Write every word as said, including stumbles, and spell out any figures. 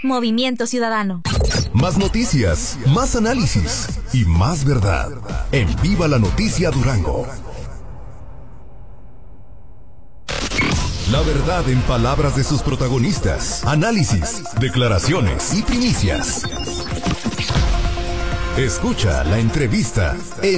Movimiento Ciudadano. Más noticias, más análisis y más verdad. En Viva la Noticia Durango. La verdad en palabras de sus protagonistas. Análisis, declaraciones y primicias. Escucha la entrevista en